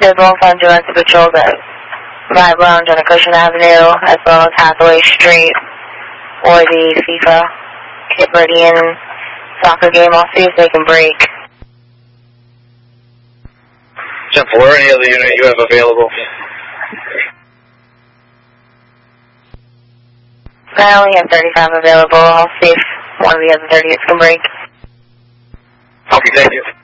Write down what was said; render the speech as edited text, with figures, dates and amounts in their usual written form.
There's 151 to patrol that right lounge on Cushion Avenue, as well as Hathaway Street, or the FIFA Kid Meridian soccer game. I'll see if they can break. 10-4, any other unit you have available? I only have 35 available. I'll see if one of the other 30s can break. Okay, thank you.